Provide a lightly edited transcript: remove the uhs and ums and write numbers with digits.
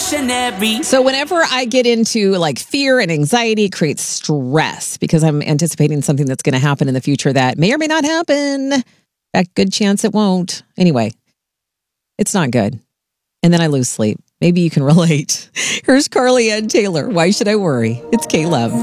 revolutionary. So whenever I get into like fear and anxiety, it creates stress because I'm anticipating something that's going to happen in the future that may or may not happen. That good chance it won't. Anyway, it's not good. And then I lose sleep. Maybe you can relate. Here's Carly Ann Taylor. Why should I worry? It's K-Love.